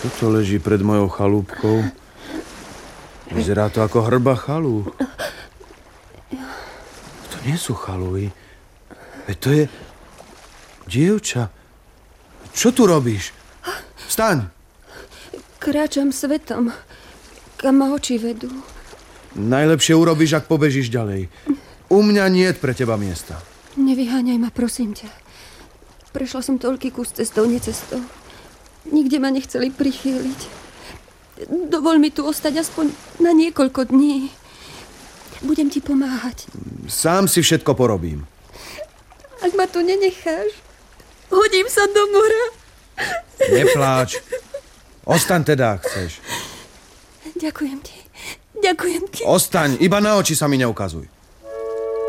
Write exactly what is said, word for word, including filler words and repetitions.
Čo to leží pred mojou chalúbkou? Vyzerá to ako hrba chalú. To nie sú chalúhy. Veď to je dievča. Čo tu robíš? Vstaň! Kráčam svetom, kam ma oči vedú. Najlepšie urobíš, ak pobežíš ďalej. U mňa niet pre teba miesta. Nevyháňaj ma, prosím ťa. Prešla som toľký kus cestou, necestou. Nikde ma nechceli prichýliť. Dovol mi tu ostať aspoň na niekoľko dní. Budem ti pomáhať. Sám si všetko porobím. Ak ma tu nenecháš, hodím sa do mora. Nepláč. Ostaň teda, ak chceš. Ďakujem ti. Ďakujem ti. Ostaň, iba na oči sa mi neukazuj.